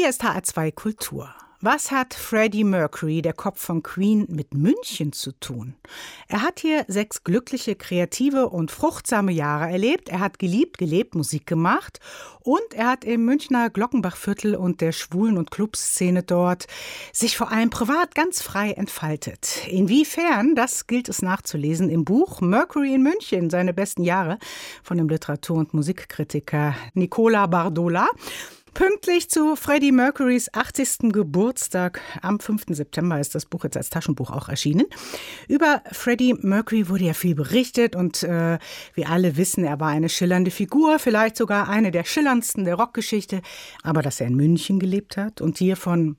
Hier ist HR2 Kultur. Was hat Freddie Mercury, der Kopf von Queen, mit München zu tun? Er hat hier 6 glückliche, kreative und fruchtsame Jahre erlebt. Er hat geliebt, gelebt, Musik gemacht. Und er hat im Münchner Glockenbachviertel und der Schwulen- und Clubszene dort sich vor allem privat ganz frei entfaltet. Inwiefern, das gilt es nachzulesen im Buch Mercury in München, seine besten Jahre, von dem Literatur- und Musikkritiker Nicola Bardola. Pünktlich zu Freddie Mercurys 80. Geburtstag, am 5. September ist das Buch jetzt als Taschenbuch auch erschienen. Über Freddie Mercury wurde ja viel berichtet und wir alle wissen, er war eine schillernde Figur, vielleicht sogar eine der schillerndsten der Rockgeschichte. Aber dass er in München gelebt hat und hier von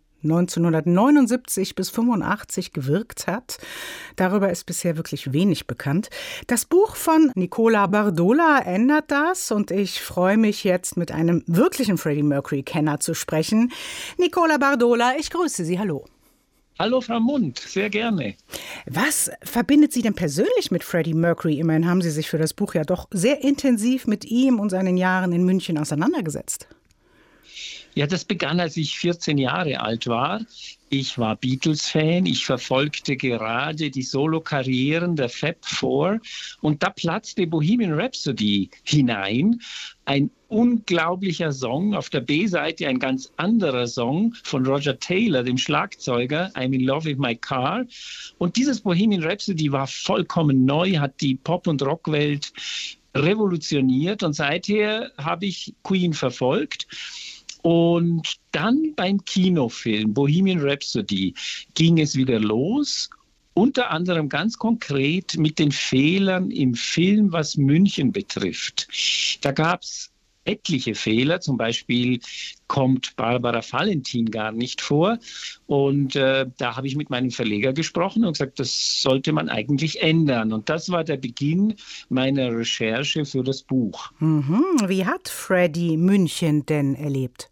1979 bis 85 gewirkt hat. Darüber ist bisher wirklich wenig bekannt. Das Buch von Nicola Bardola ändert das und ich freue mich jetzt mit einem wirklichen Freddie Mercury-Kenner zu sprechen. Nicola Bardola, ich grüße Sie, hallo. Hallo Frau Mund, sehr gerne. Was verbindet Sie denn persönlich mit Freddie Mercury? Immerhin haben Sie sich für das Buch ja doch sehr intensiv mit ihm und seinen Jahren in München auseinandergesetzt. Ja, das begann, als ich 14 Jahre alt war. Ich war Beatles-Fan, ich verfolgte gerade die Solokarrieren der Fab Four und da platzte Bohemian Rhapsody hinein. Ein unglaublicher Song, auf der B-Seite ein ganz anderer Song von Roger Taylor, dem Schlagzeuger, I'm in Love with My Car. Und dieses Bohemian Rhapsody war vollkommen neu, hat die Pop- und Rockwelt revolutioniert und seither habe ich Queen verfolgt. Und dann beim Kinofilm Bohemian Rhapsody ging es wieder los, unter anderem ganz konkret mit den Fehlern im Film, was München betrifft. Da gab es etliche Fehler, zum Beispiel kommt Barbara Valentin gar nicht vor. Und da habe ich mit meinem Verleger gesprochen und gesagt, das sollte man eigentlich ändern. Und das war der Beginn meiner Recherche für das Buch. Wie hat Freddie München denn erlebt?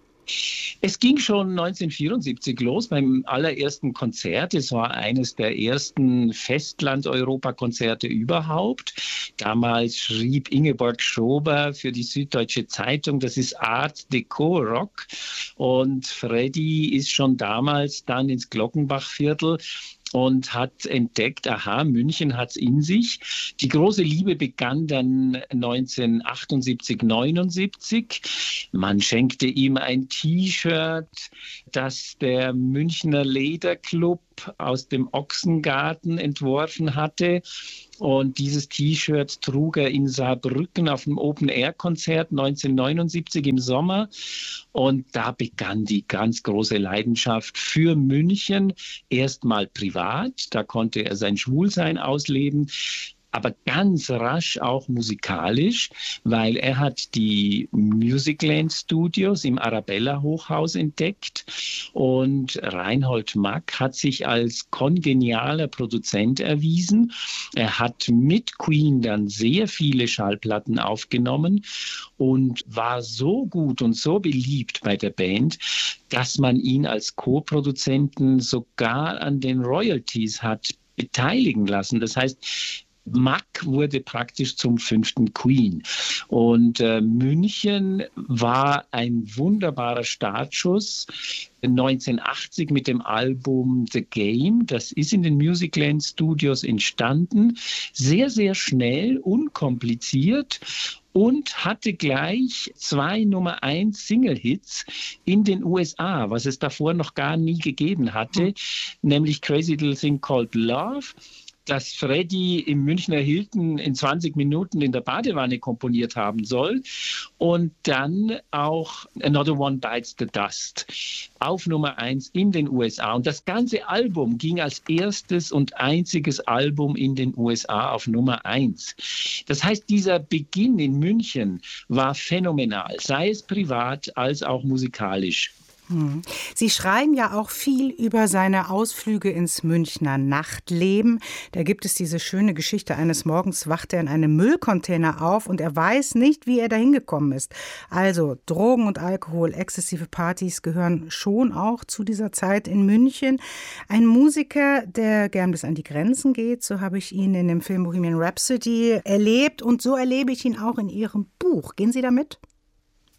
Es ging schon 1974 los beim allerersten Konzert. Es war eines der ersten Festland-Europa-Konzerte überhaupt. Damals schrieb Ingeborg Schober für die Süddeutsche Zeitung, das ist Art Deco Rock. Und Freddie ist schon damals dann ins Glockenbachviertel und hat entdeckt, aha, München hat's in sich. Die große Liebe begann dann 1978, 79. Man schenkte ihm ein T-Shirt, das der Münchner Lederclub aus dem Ochsengarten entworfen hatte. Und dieses T-Shirt trug er in Saarbrücken auf dem Open-Air-Konzert 1979 im Sommer. Und da begann die ganz große Leidenschaft für München. Erstmal privat, da konnte er sein Schwulsein ausleben. Aber ganz rasch auch musikalisch, weil er hat die Musicland Studios im Arabella Hochhaus entdeckt und Reinhold Mack hat sich als kongenialer Produzent erwiesen. Er hat mit Queen dann sehr viele Schallplatten aufgenommen und war so gut und so beliebt bei der Band, dass man ihn als Co-Produzenten sogar an den Royalties hat beteiligen lassen. Das heißt, Mack wurde praktisch zum 5. Queen. Und München war ein wunderbarer Startschuss. 1980 mit dem Album The Game, das ist in den Musicland Studios entstanden. Sehr, sehr schnell, unkompliziert. Und hatte gleich 2 Nummer-1 Single-Hits in den USA, was es davor noch gar nie gegeben hatte, nämlich Crazy Little Thing Called Love, das Freddie im Münchner Hilton in 20 Minuten in der Badewanne komponiert haben soll. Und dann auch Another One Bites the Dust auf Nummer 1 in den USA. Und das ganze Album ging als erstes und einziges Album in den USA auf Nummer 1. Das heißt, dieser Beginn in München war phänomenal, sei es privat als auch musikalisch. Sie schreiben ja auch viel über seine Ausflüge ins Münchner Nachtleben. Da gibt es diese schöne Geschichte, eines Morgens wacht er in einem Müllcontainer auf und er weiß nicht, wie er da hingekommen ist. Also Drogen und Alkohol, exzessive Partys gehören schon auch zu dieser Zeit in München. Ein Musiker, der gern bis an die Grenzen geht, so habe ich ihn in dem Film Bohemian Rhapsody erlebt und so erlebe ich ihn auch in Ihrem Buch. Gehen Sie damit?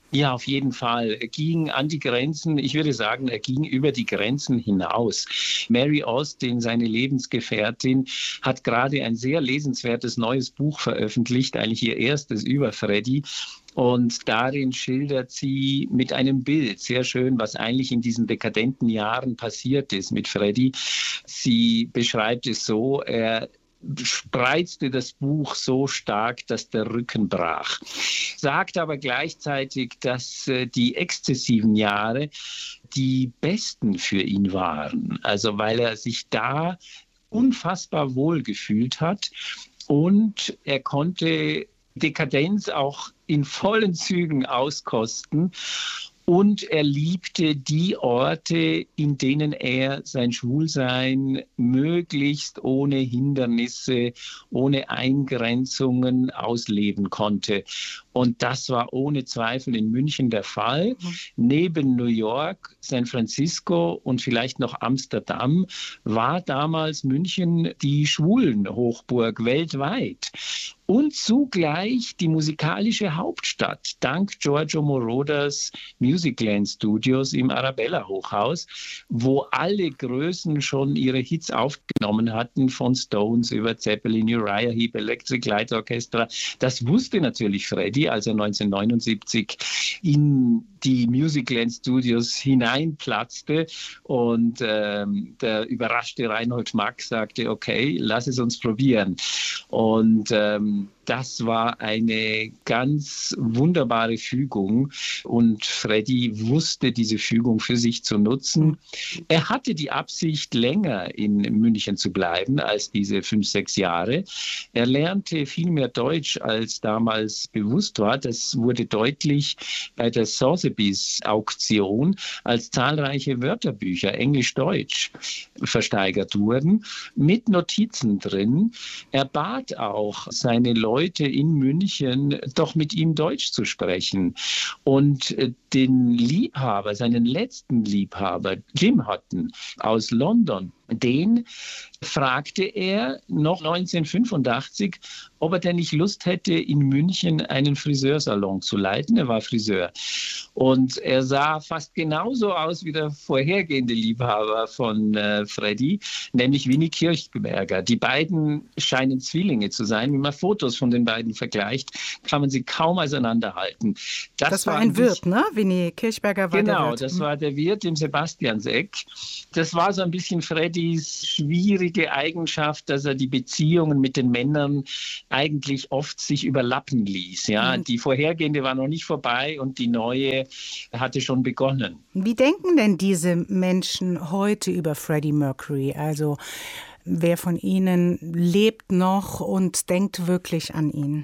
Ja, auf jeden Fall. Er ging an die Grenzen, ich würde sagen, er ging über die Grenzen hinaus. Mary Austin, seine Lebensgefährtin, hat gerade ein sehr lesenswertes neues Buch veröffentlicht, eigentlich ihr erstes über Freddie. Und darin schildert sie mit einem Bild sehr schön, was eigentlich in diesen dekadenten Jahren passiert ist mit Freddie. Sie beschreibt es so, er spreizte das Buch so stark, dass der Rücken brach. Sagt aber gleichzeitig, dass die exzessiven Jahre die besten für ihn waren. Also weil er sich da unfassbar wohl gefühlt hat und er konnte Dekadenz auch in vollen Zügen auskosten. Und er liebte die Orte, in denen er sein Schwulsein möglichst ohne Hindernisse, ohne Eingrenzungen ausleben konnte. Und das war ohne Zweifel in München der Fall. Neben New York, San Francisco und vielleicht noch Amsterdam war damals München die Schwulenhochburg weltweit. Und zugleich die musikalische Hauptstadt, dank Giorgio Moroders Musicland Studios im Arabella-Hochhaus, wo alle Größen schon ihre Hits aufgenommen hatten, von Stones über Zeppelin, Uriah Heep, Electric Light Orchestra. Das wusste natürlich Freddie, als er 1979 in die Musicland Studios hineinplatzte und der überraschte Reinhold Mack sagte, okay, lass es uns probieren. Und das war eine ganz wunderbare Fügung und Freddie wusste diese Fügung für sich zu nutzen. Er hatte die Absicht, länger in München zu bleiben als diese 5, 6 Jahre. Er lernte viel mehr Deutsch, als damals bewusst war. Das wurde deutlich bei der Sotheby's-Auktion, als zahlreiche Wörterbücher, Englisch-Deutsch, versteigert wurden, mit Notizen drin. Er bat auch seine Leute in München, doch mit ihm Deutsch zu sprechen. Und den Liebhaber, seinen letzten Liebhaber, Jim Hutton aus London, den fragte er noch 1985, ob er denn nicht Lust hätte, in München einen Friseursalon zu leiten. Er war Friseur. Und er sah fast genauso aus wie der vorhergehende Liebhaber von Freddie, nämlich Winnie Kirchberger. Die beiden scheinen Zwillinge zu sein. Wenn man Fotos von den beiden vergleicht, kann man sie kaum auseinanderhalten. Das war ein Wirt, ne? Winnie Kirchberger war der Wirt. Genau, das war der Wirt im Sebastianseck. Das war so ein bisschen Freddys schwierige Eigenschaft, dass er die Beziehungen mit den Männern eigentlich oft sich überlappen ließ. Ja? Die vorhergehende war noch nicht vorbei und die neue hatte schon begonnen. Wie denken denn diese Menschen heute über Freddie Mercury? Also wer von ihnen lebt noch und denkt wirklich an ihn?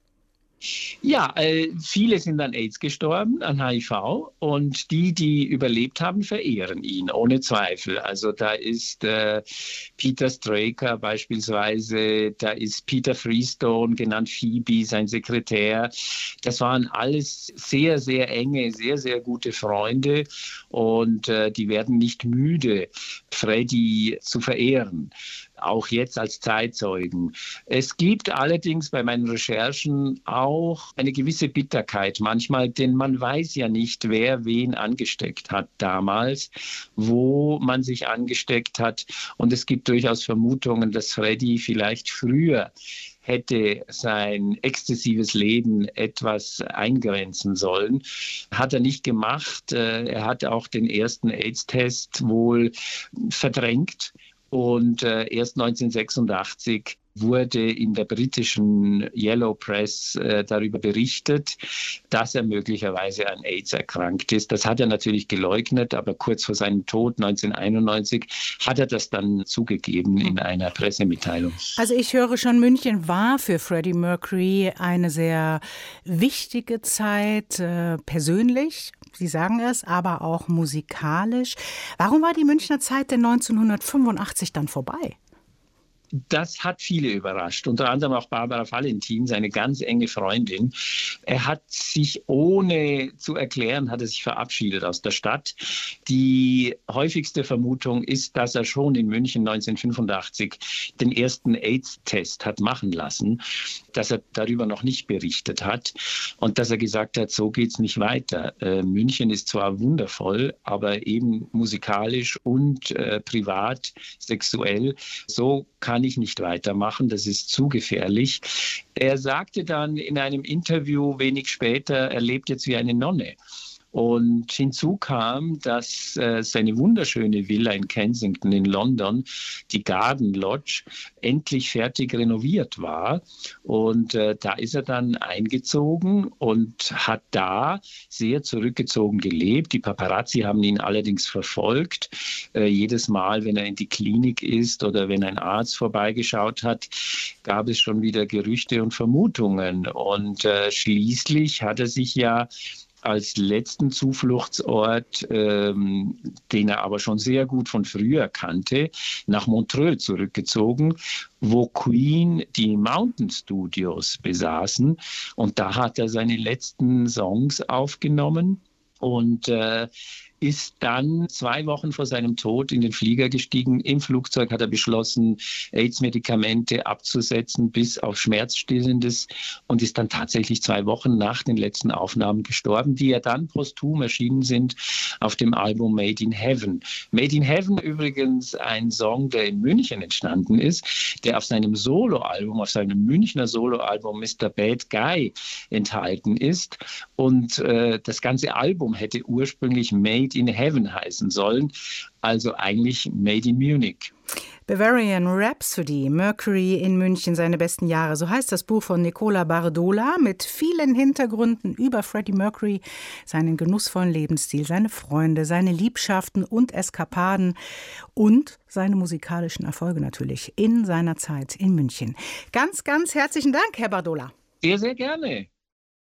Ja, viele sind an AIDS gestorben, an HIV und die überlebt haben, verehren ihn, ohne Zweifel. Also da ist Peter Straker beispielsweise, da ist Peter Freestone, genannt Phoebe, sein Sekretär. Das waren alles sehr, sehr enge, sehr, sehr gute Freunde und die werden nicht müde, Freddie zu verehren. Auch jetzt als Zeitzeugen. Es gibt allerdings bei meinen Recherchen auch eine gewisse Bitterkeit manchmal, denn man weiß ja nicht, wer wen angesteckt hat damals, wo man sich angesteckt hat. Und es gibt durchaus Vermutungen, dass Freddie vielleicht früher hätte sein exzessives Leben etwas eingrenzen sollen. Hat er nicht gemacht. Er hat auch den ersten AIDS-Test wohl verdrängt. Und erst 1986 wurde in der britischen Yellow Press darüber berichtet, dass er möglicherweise an AIDS erkrankt ist. Das hat er natürlich geleugnet, aber kurz vor seinem Tod 1991 hat er das dann zugegeben in einer Pressemitteilung. Also ich höre schon, München war für Freddie Mercury eine sehr wichtige Zeit, persönlich, Sie sagen es, aber auch musikalisch. Warum war die Münchner Zeit denn 1985 dann vorbei? Das hat viele überrascht, unter anderem auch Barbara Valentin, seine ganz enge Freundin. Er hat sich, ohne zu erklären, hat er sich verabschiedet aus der Stadt. Die häufigste Vermutung ist, dass er schon in München 1985 den ersten AIDS-Test hat machen lassen, dass er darüber noch nicht berichtet hat und dass er gesagt hat, so geht's nicht weiter. München ist zwar wundervoll, aber eben musikalisch und privat, sexuell, so kann ich nicht weitermachen, das ist zu gefährlich. Er sagte dann in einem Interview wenig später, er lebt jetzt wie eine Nonne. Und hinzu kam, dass seine wunderschöne Villa in Kensington in London, die Garden Lodge, endlich fertig renoviert war. Und da ist er dann eingezogen und hat da sehr zurückgezogen gelebt. Die Paparazzi haben ihn allerdings verfolgt. Jedes Mal, wenn er in die Klinik ist oder wenn ein Arzt vorbeigeschaut hat, gab es schon wieder Gerüchte und Vermutungen. Und schließlich hat er sich ja als letzten Zufluchtsort, den er aber schon sehr gut von früher kannte, nach Montreux zurückgezogen, wo Queen die Mountain Studios besaßen. Und da hat er seine letzten Songs aufgenommen und ist dann 2 Wochen vor seinem Tod in den Flieger gestiegen. Im Flugzeug hat er beschlossen, AIDS-Medikamente abzusetzen bis auf Schmerzstillendes und ist dann tatsächlich 2 Wochen nach den letzten Aufnahmen gestorben, die ja dann posthum erschienen sind auf dem Album Made in Heaven. Made in Heaven übrigens ein Song, der in München entstanden ist, der auf seinem Soloalbum, auf seinem Münchner Soloalbum Mr. Bad Guy enthalten ist. Und das ganze Album hätte ursprünglich Made in Heaven heißen sollen, also eigentlich Made in Munich. Bavarian Rhapsody, Mercury in München, seine besten Jahre. So heißt das Buch von Nicola Bardola mit vielen Hintergründen über Freddie Mercury, seinen genussvollen Lebensstil, seine Freunde, seine Liebschaften und Eskapaden und seine musikalischen Erfolge natürlich in seiner Zeit in München. Ganz, ganz herzlichen Dank, Herr Bardola. Sehr, sehr gerne.